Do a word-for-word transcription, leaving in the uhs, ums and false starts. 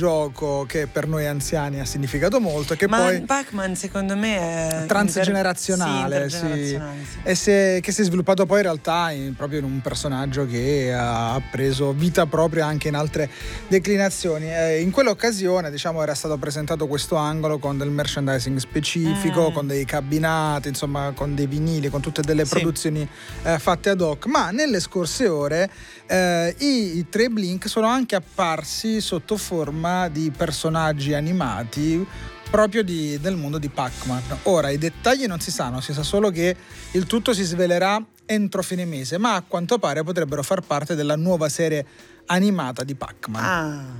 gioco che per noi anziani ha significato molto, che Ma poi Pac-Man secondo me è transgenerazionale, inter- sì, intergenerazionale, sì. sì. E se, che si è sviluppato poi in realtà in, proprio in un personaggio che ha preso vita propria anche in altre declinazioni. Eh, in quell'occasione, diciamo, era stato presentato questo angolo con del merchandising specifico, Mm. con dei cabinati, insomma, con dei vinili, con tutte delle Sì. produzioni eh, fatte ad hoc. Ma nelle scorse ore eh, i, i tre Blink sono anche apparsi sotto forma di personaggi animati proprio di, del mondo di Pac-Man. Ora i dettagli non si sanno, si sa solo che il tutto si svelerà entro fine mese, ma a quanto pare potrebbero far parte della nuova serie animata di Pac-Man. Ah.